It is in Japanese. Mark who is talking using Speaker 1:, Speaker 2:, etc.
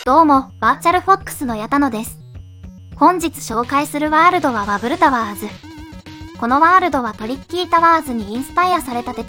Speaker 1: どうも、バーチャルフォックスの矢田野です。本日紹介するワールドはバブルタワーズ。このワールドはトリッキータワーズにインスパイアされたテ